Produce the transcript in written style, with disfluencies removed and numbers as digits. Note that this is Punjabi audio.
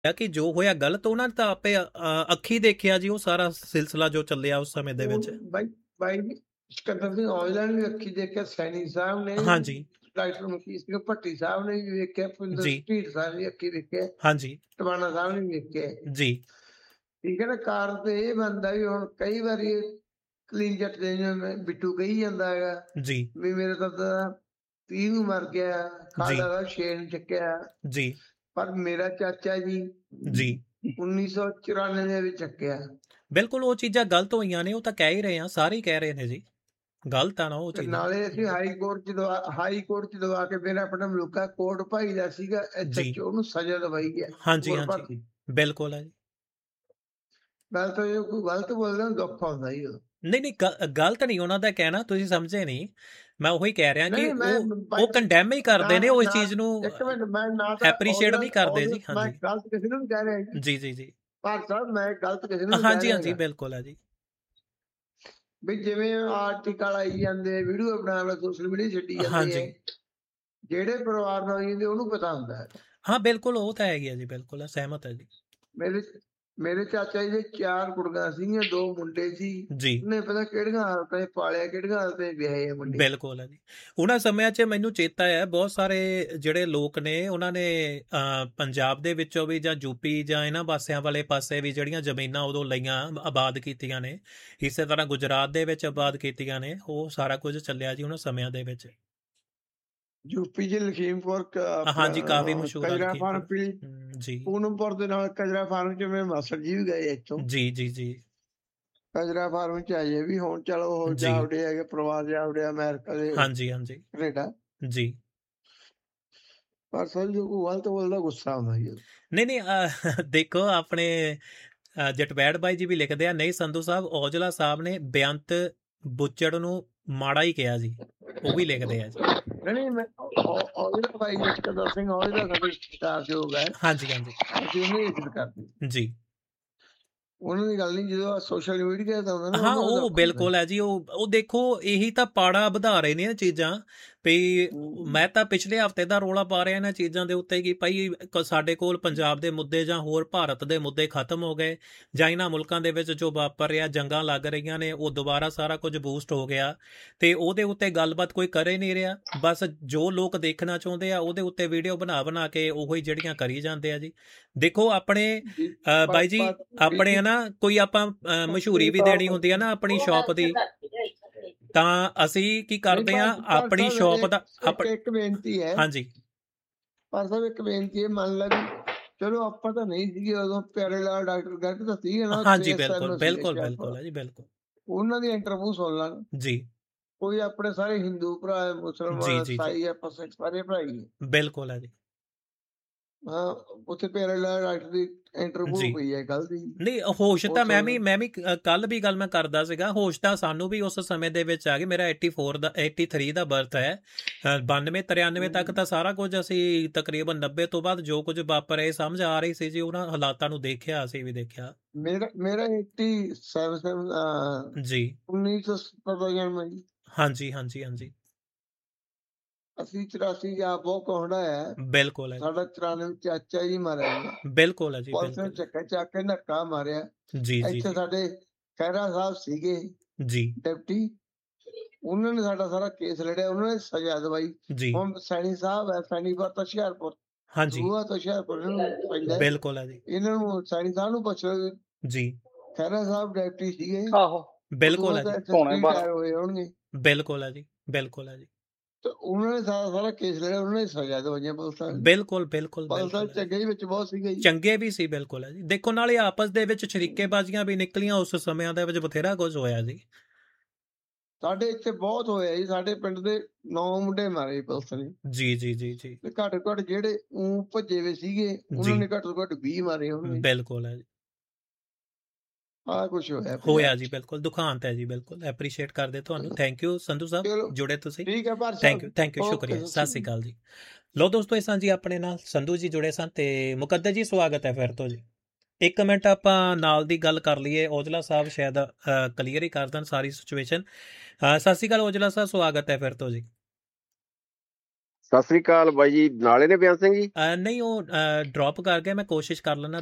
ਆ ਕਿ ਜੋ ਹੋਇਆ ਗਲਤ ਉਹਨਾਂ ਨੇ ਤਾਂ ਆਪੇ ਅੱਖੀ ਦੇਖਿਆ ਜੀ, ਉਹ ਸਾਰਾ ਸਿਲਸਿਲਾ ਜੋ ਚੱਲਿਆ ਉਸ ਸਮੇਂ ਦੇ ਵਿੱਚ। ਬਾਈ ਬਾਈ ਸਿਕੰਦਰ ਸਿੰਘ ਔਜਲਾ ਨੇ ਵੀ ਅੱਖੀ ਦੇਖਿਆ, ਸੈਣੀ ਸਾਹਿਬ ਨੇ, ਹਾਂਜੀ ਡਾਕਟਰ ਮਕੀਸ ਸਿੰਘ ਭੱਟੀ ਸਾਹਿਬ ਨੇ ਵੀ ਵੇਖਿਆ, ਪਿੰਦਰ ਜੀ ਢੀਡ ਸਾਹਿਬ ਨੇ ਅੱਖੀ ਦੇਖਿਆ, ਹਾਂਜੀ ਟਵਾਣਾ ਸਾਹਿਬ ਨੇ ਵੀ ਵੇਖਿਆ। ਜੀ ਠੀਕ ਹੈ ਨਾ। ਕਾਰਨ ਤੇ ਇਹ ਬਣਦਾ ਵੀ ਹੁਣ ਕਈ ਵਾਰੀ ਕਲੀਨ ਜੱਟ ਦੇ ਬਿੱਟੂ ਕਹੀ ਜਾਂਦਾ ਹੈਗਾ ਜੀ ਵੀ ਮੇਰੇ ਤਾਂ 30 ਨੂੰ ਮਰ ਗਿਆ, ਜੀ ਖਾਲਸਾ ਸਾਹਿਬ 6 ਨੂੰ ਚੱਕਿਆ, ਜੀ ਪਰ ਮੇਰਾ ਚਾਚਾ ਜੀ ਜੀ 1994 ਦੇ ਵਿੱਚ ਚੱਕਿਆ। ਬਿਲਕੁਲ ਉਹ ਚੀਜ਼ਾਂ ਗਲਤ ਹੋਈਆਂ ਨੇ, ਉਹ ਤਾਂ ਕਹਿ ਹੀ ਰਹੇ ਆ, ਸਾਰੇ ਹੀ ਕਹਿ ਰਹੇ ਨੇ ਜੀ, ਗਲਤ ਆ ਨਾ ਉਹ ਤੇ ਚੀਜ਼ਾਂ। ਨਾਲੇ ਅਸੀਂ ਹਾਈ ਕੋਰਟ ਚ ਦਵਾ ਕੇ ਫਿਰ ਆਪਣਾ ਮਲੂਕਾ ਕੋਰਟ ਭਾਈ ਦਾ ਸੀਗਾ ਜੀ ਐਸਐਚਓ, ਉਹਨੂੰ ਸਜ਼ਾ ਦਵਾਈ ਹੈ। ਹਾਂਜੀ ਹਾਂਜੀ ਬਿਲਕੁਲ ਹੈ ਜੀ। ਗੱਲ ਤਾਂ ਜੇ ਕੋਈ ਗਲਤ ਬੋਲਦਾ ਦੁੱਖ ਆਉਂਦਾ ਹੀ ਉਹ। ਨਹੀਂ ਨਹੀਂ ਗਲਤ ਨਹੀਂ ਉਹਨਾਂ ਦਾ ਕਹਿਣਾ, ਤੁਸੀਂ ਸਮਝੇ ਨਹੀਂ। ਮੈਂ ਉਹੀ ਕਹਿ ਰਿਹਾ ਕਿ ਨਹੀਂ ਉਹ ਕੰਡੈਮ ਹੀ ਕਰਦੇ ਨੇ ਉਸ ਚੀਜ਼ ਨੂੰ, ਇੱਕ ਮਿੰਟ, ਮੈਂ ਨਾ ਤਾਂ ਐਪਰੀਸ਼ੀਏਟ ਨਹੀਂ ਕਰਦੇ ਜੀ। ਮੈਂ ਹਾਂਜੀ ਗਲਤ ਕਿਸੇ ਨੂੰ ਵੀ ਕਹਿ ਰਿਹਾ ਜੀ ਜੀ ਜੀ ਪਰ ਸਾਹਿਬ ਮੈਂ ਗਲਤ ਕਿਸੇ ਨੂੰ ਹਾਂਜੀ ਹਾਂਜੀ ਬਿਲਕੁਲ ਹੈ ਜੀ। ਵੀ ਜਿਵੇਂ ਆਰਟੀਕਲ ਆਈ ਜਾਂਦੇ, ਵੀਡੀਓ ਬਣਾ ਕੇ ਸੋਸ਼ਲ ਮੀਡੀਆ ਛੱਡੀ ਜਾਂਦੇ ਹੈ, ਜਿਹੜੇ ਪਰਿਵਾਰ ਨਾਲ ਜਾਂਦੇ ਉਹਨੂੰ ਪਤਾ ਹੁੰਦਾ ਹੈ। ਹਾਂ ਬਿਲਕੁਲ ਉਹ ਤਾਂ ਹੈਗੀ ਆ ਜੀ, ਬਿਲਕੁਲ ਸਹਿਮਤ ਹੈ ਜੀ। ਮੇਰੇ ਚਾਚਾ ਜੀ ਦੇ 4 ਕੁੜੀਆਂ ਸੀਗੀਆਂ, 2 ਮੁੰਡੇ ਸੀ ਜੀ। ਉਹਨੇ ਪਤਾ ਕਿਹੜੀਆਂ ਹਾਲਤਾਂ ਪਾਲਿਆ, ਕਿਹੜੀਆਂ ਹਾਲਤਾਂ ਵਿਆਹੇ ਆ ਮੁੰਡੇ। ਬਿਲਕੁਲ ਹੈ ਜੀ। ਉਹਨਾਂ ਸਮਿਆਂ 'ਚ ਮੈਨੂੰ ਚੇਤਾ ਹੈ, ਬਹੁਤ ਸਾਰੇ ਜਿਹੜੇ ਲੋਕ ਨੇ ਉਹਨਾਂ ਨੇ ਪੰਜਾਬ ਦੇ ਵਿੱਚੋਂ ਵੀ ਜਾਂ ਯੂਪੀ ਜਾਂ ਇਹਨਾਂ ਪਾਸਿਆਂ ਵਾਲੇ ਪਾਸੇ ਵੀ ਜਿਹੜੀਆਂ ਜ਼ਮੀਨਾਂ ਉਦੋਂ ਲਈਆਂ, ਆਬਾਦ ਕੀਤੀਆਂ ਨੇ, ਇਸੇ ਤਰ੍ਹਾਂ ਗੁਜਰਾਤ ਦੇ ਵਿੱਚ ਆਬਾਦ ਕੀਤੀਆਂ ਨੇ। ਉਹ ਸਾਰਾ ਕੁਝ ਚੱਲਿਆ ਜੀ ਉਹਨਾਂ ਸਮਿਆਂ ਦੇ ਵਿੱਚ। ਯੂਪੀ ਚ ਲਖੀਮਪੁਰ ਹਾਂਜੀ ਕਾਫੀ ਮਸ਼ਹੂਰ ਕਜਰਾ ਫਾਰਮ ਜੀ, ਪੂਨਮਪੁਰ ਦੇ ਨਾਲ ਕਜਰਾ ਫਾਰਮ ਚ ਮੇਰੇ ਮਾਸੜ ਜੀ ਵੀ ਗਏ ਇੱਥੋਂ। ਜੀ ਜੀ ਜੀ ਕਜਰਾ ਫਾਰਮ ਚ ਆਏ ਵੀ ਹੁਣ ਚਲੋ ਹੋ ਜਾਵੜੇ ਹੈਗੇ, ਪਰਿਵਾਰ ਜਾਵੜੇ ਅਮਰੀਕਾ ਦੇ, ਹਾਂਜੀ ਹਾਂਜੀ ਕੈਨੇਡਾ ਜੀ। ਪਰ ਸਰ ਜੋ ਗਲਤ ਬੋਲਦਾ ਗੁੱਸਾ ਆਉਂਦਾ ਜੀ। ਨਹੀਂ ਨਹੀਂ ਦੇਖੋ ਆਪਣੇ ਜਟਵੈੜ ਬਾਈ ਜੀ ਵੀ ਲਿਖਦੇ ਆ, ਨਹੀਂ ਸੰਧੂ ਸਾਹਿਬ ਔਜਲਾ ਸਾਹਿਬ ਨੇ ਬੇਅੰਤ ਬੁੱਚੜ ਨੂੰ ਮਾੜਾ ਹੀ ਕਿਹਾ ਜੀ, ਉਹ ਵੀ ਲਿਖਦੇ ਆ ਜੀ। ਨਹੀਂ ਮੈਂ ਔਜਲਾ ਬਾਈ ਜਸਕਰ ਸਿੰਘ ਔਜਲਾ ਸਾਡੇ ਸਤਿਕਾਰਯੋਗ ਹੈ। ਹਾਂਜੀ ਹਾਂਜੀ ਅਸੀਂ ਉਹਨੂੰ ਇੱਜ਼ਤ ਕਰਦੇ ਜੀ। ਉਹਨਾਂ ਦੀ ਗੱਲ ਨਹੀਂ, ਜਦੋਂ ਸੋਸ਼ਲ ਮੀਡੀਆ ਤੇ ਆਉਂਦਾ ਨਾ, ਹਾਂ ਉਹ ਬਿਲਕੁਲ ਹੈ ਜੀ। ਉਹ ਦੇਖੋ ਇਹੀ ਤਾਂ ਪਾੜਾ ਵਧਾ ਰਹੇ ਨੇ ਇਹ ਚੀਜ਼ਾਂ ਵੀ। ਮੈਂ ਤਾਂ ਪਿਛਲੇ ਹਫ਼ਤੇ ਦਾ ਰੌਲਾ ਪਾ ਰਿਹਾ ਇਹਨਾਂ ਚੀਜ਼ਾਂ ਦੇ ਉੱਤੇ ਕਿ ਭਾਈ ਸਾਡੇ ਕੋਲ ਪੰਜਾਬ ਦੇ ਮੁੱਦੇ ਜਾਂ ਹੋਰ ਭਾਰਤ ਦੇ ਮੁੱਦੇ ਖਤਮ ਹੋ ਗਏ, ਜਾਂ ਇਹਨਾਂ ਮੁਲਕਾਂ ਦੇ ਵਿੱਚ ਜੋ ਵਾਪਰ ਰਿਹਾ, ਜੰਗਾਂ ਲੱਗ ਰਹੀਆਂ ਨੇ, ਉਹ ਦੁਬਾਰਾ ਸਾਰਾ ਕੁਝ ਬੂਸਟ ਹੋ ਗਿਆ ਤੇ ਉਹਦੇ ਉੱਤੇ ਗੱਲਬਾਤ ਕੋਈ ਕਰ ਹੀ ਨਹੀਂ ਰਿਹਾ। ਬਸ ਜੋ ਲੋਕ ਦੇਖਣਾ ਚਾਹੁੰਦੇ ਆ ਉਹਦੇ ਉੱਤੇ ਵੀਡੀਓ ਬਣਾ ਕੇ ਉਹੀ ਜਿਹੜੀਆਂ ਕਰੀ ਜਾਂਦੇ ਆ ਜੀ। ਦੇਖੋ ਆਪਣੇ ਬਾਈ ਜੀ ਆਪਣੇ ਨਾ ਕੋਈ ਆਪਾਂ ਮਸ਼ਹੂਰੀ ਵੀ ਦੇਣੀ ਹੁੰਦੀ ਆ ਨਾ ਆਪਣੀ ਸ਼ੌਪ ਦੀ, ਤਾਂ ਅਸੀਂ ਕੀ ਕਰਦੇ ਆ ਆਪਣੀ ਸ਼ੌਪ ਦਾ ਇੱਕ ਬੇਨਤੀ ਹੈ। ਹਾਂਜੀ ਪਰ ਸਾਹਿਬ ਇੱਕ ਬੇਨਤੀ ਹੈ, ਮੰਨ ਲਾ ਵੀ ਚਲੋ ਆਪਾਂ ਤਾਂ ਨਹੀਂ ਸੀਗੇ ਉਦੋਂ, ਪਿਆਰੇ ਲਾਲ ਡਾਕਟਰ ਗਰਗ ਤਾਂ ਸੀਗੇ ਨਾ। ਹਾਂਜੀ ਬਿਲਕੁਲ ਬਿਲਕੁਲ ਬਿਲਕੁਲ ਹੈ ਜੀ, ਬਿਲਕੁਲ ਉਹਨਾਂ ਦੀ ਇੰਟਰਵਿਊ ਸੁਣ ਲੈਣ ਜੀ। ਕੋਈ ਆਪਣੇ ਸਾਰੇ ਹਿੰਦੂ ਭਰਾ, ਮੁਸਲਮਾਨ, ਈਸਾਈ, ਆਪਾਂ ਸਾਰੇ ਭਰਾ ਹੀ ਬਿਲਕੁਲ ਹੈ ਜੀ। ਹਾਂ ਉੱਥੇ ਪਿਆਰੇ ਲਾਲ ਡਾਕਟਰ ਦੀ ਇੰਟਰਵਿਊ ਪਈ ਹੈ ਕੱਲ ਦੀ। ਨਹੀਂ ਹੋਸ਼ ਤਾਂ ਮੈਂ ਵੀ ਕੱਲ ਵੀ ਗੱਲ ਮੈਂ ਕਰਦਾ ਸੀਗਾ, ਹੋਸ਼ ਤਾਂ ਸਾਨੂੰ ਵੀ ਉਸ ਸਮੇਂ ਦੇ ਵਿੱਚ ਆ ਗਈ। ਮੇਰਾ 83 ਦਾ ਬਰਥ ਹੈ। 92 93 ਤੱਕ ਤਾਂ ਸਾਰਾ ਕੁਝ ਅਸੀਂ ਤਕਰੀਬਨ 90 ਤੋਂ ਬਾਅਦ ਜੋ ਕੁਝ ਵਾਪਰ ਇਹ ਸਮਝ ਆ ਰਹੀ ਸੀ ਜੀ, ਉਹਨਾਂ ਹਾਲਾਤਾਂ ਨੂੰ ਦੇਖਿਆ, ਅਸੀਂ ਵੀ ਦੇਖਿਆ। ਮੇਰਾ 87 ਜੀ 1970 ਜੀ। ਹਾਂਜੀ ਹਾਂਜੀ ਹਾਂਜੀ ਅਸੀਂ 84 ਜਾ ਬਹੁਤ ਕੌਂਡਾ ਹੈ। ਬਿਲਕੁਲ ਹੈ ਸਾਡਾ 94 ਚਾਚਾ ਜੀ ਮਾਰਿਆ। ਬਿਲਕੁਲ ਹੈ ਜੀ, ਪੁਲਿਸ ਨੇ ਚੱਕ ਕੇ ਨੱਕਾ ਮਾਰਿਆ ਜੀ। ਇੱਥੇ ਸਾਡੇ ਖਹਿਰਾ ਸਾਹਿਬ ਸੀਗੇ ਜੀ ਡਿਪਟੀ, ਉਹਨਾਂ ਨੇ ਸਾਡਾ ਸਾਰਾ ਕੇਸ ਲੜਿਆ, ਉਹਨਾਂ ਨੇ ਸਜ਼ਾ ਦਵਾਈ ਜੀ। ਹੁਣ ਸੈਣੀ ਸਾਹਿਬ ਹੈ, ਸੈਣੀਪੁਰ ਤੋਂ ਹੁਸ਼ਿਆਰਪੁਰ, ਹਾਂਜੀ ਤੋਂ ਹੁਸ਼ਿਆਰਪੁਰ ਪੈਂਦਾ। ਬਿਲਕੁਲ ਹੈ ਜੀ। ਇਹਨਾਂ ਨੂੰ ਸੈਣੀ ਸਾਹਿਬ ਨੂੰ ਪੁੱਛ ਲਓ ਜੀ, ਖਹਿਰਾ ਸਾਹਿਬ ਡਿਪਟੀ ਸੀਗੇ। ਆਹੋ ਬਿਲਕੁਲ ਹੈ ਜੀ, ਹੋਏ ਹੋਣਗੇ। ਬਿਲਕੁਲ ਹੈ ਜੀ, ਬਿਲਕੁਲ ਹੈ ਜੀ। ਉਹਨਾਂ ਨੇ ਸਾਰਾ ਕੇਸ ਲੜਿਆ, ਉਹਨਾਂ ਨੇ ਸਜ਼ਾ ਦਵਾਈਆਂ ਪੁਲਿਸਾਂ ਨੇ। ਬਿਲਕੁਲ ਬਿਲਕੁਲ ਪੁਲਿਸਾਂ ਚੰਗੇ ਵਿੱਚ ਬਹੁਤ ਸੀਗੇ, ਚੰਗੇ ਵੀ ਸੀ। ਬਿਲਕੁਲ ਹੈ ਜੀ। ਦੇਖੋ ਨਾਲੇ ਆਪਸ ਦੇ ਵਿੱਚ ਸ਼ਰੀਕੇਬਾਜ਼ੀਆਂ ਵੀ ਨਿਕਲੀਆਂ ਉਸ ਸਮਿਆਂ ਦੇ ਵਿੱਚ, ਬਥੇਰਾ ਕੁਝ ਹੋਇਆ ਜੀ। ਸਾਡੇ ਇੱਥੇ ਬਹੁਤ ਹੋਇਆ ਜੀ। ਸਾਡੇ ਪਿੰਡ ਦੇ 9 ਮੁੰਡੇ ਮਾਰੇ ਪੁਲਿਸ ਨੇ ਜੀ ਜੀ ਜੀ ਜੀ। ਘੱਟ ਘੱਟ ਜਿਹੜੇ ਭੱਜੇ ਵੇ ਸੀਗੇ ਉਹਨਾਂ ਨੇ ਘੱਟ ਤੋਂ ਘੱਟ 20 ਮਾਰੇ ਹੋਣਗੇ। ਬਿਲਕੁਲ ਹੈ ਜੀ। ਆਹ ਕੁਝ ਹੋਇਆ ਜੀ। ਬਿਲਕੁਲ ਦੁਖਾਂਤ ਹੈ ਜੀ। ਬਿਲਕੁਲ ਐਪਰੀਸ਼ੀਏਟ ਕਰਦੇ ਤੁਹਾਨੂੰ। ਥੈਂਕ ਯੂ ਸੰਧੂ ਸਾਹਿਬ, ਜੁੜੇ ਤੁਸੀਂ। ਠੀਕ ਹੈ ਪਰ ਥੈਂਕ ਯੂ ਸ਼ੁਕਰੀਆ। ਸਤਿ ਸ਼੍ਰੀ ਅਕਾਲ ਜੀ। ਲੋ ਦੋਸਤੋ, ਇਹ ਸਨ ਜੀ ਆਪਣੇ ਨਾਲ ਸੰਧੂ ਜੀ ਜੁੜੇ ਸਨ, ਤੇ ਮੁਕੱਦਰ ਜੀ ਸਵਾਗਤ ਹੈ ਫਿਰ ਤੋਂ ਜੀ। ਇੱਕ ਮਿੰਟ ਆਪਾਂ ਨਾਲ ਦੀ ਗੱਲ ਕਰ ਲਈਏ, ਔਜਲਾ ਸਾਹਿਬ ਸ਼ਾਇਦ ਕਲੀਅਰ ਹੀ ਕਰ ਦੇਣ ਸਾਰੀ ਸਿਚੁਏਸ਼ਨ। ਸਤਿ ਸ਼੍ਰੀ ਅਕਾਲ ਔਜਲਾ ਸਾਹਿਬ, ਸਵਾਗਤ ਹੈ ਫਿਰ ਤੋਂ ਜੀ। ਸਤਿ ਸ੍ਰੀ ਅਕਾਲ ਬਾਈ ਜੀ, ਨਾਲੇ ਨੇ ਬਿਆਨ ਸਿੰਘ ਜੀ? ਨਹੀਂ, ਉਹ ਡ੍ਰੌਪ ਕਰ ਗਿਆ, ਮੈਂ ਕੋਸ਼ਿਸ਼ ਕਰ ਲੈਣਾ